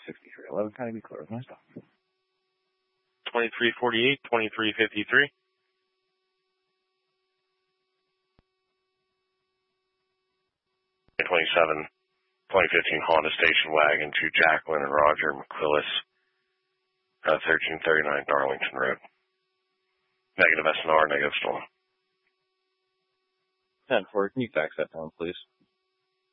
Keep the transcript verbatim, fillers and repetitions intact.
sixty-three eleven County, be clear with my stop. twenty-three forty-eight, twenty-three fifty-three. twenty-seven, twenty fifteen Honda Station Wagon to Jacqueline and Roger McQuillis, uh, thirteen thirty-nine Darlington Road. Negative S N R, negative storm. ten four, can you fax that down, please?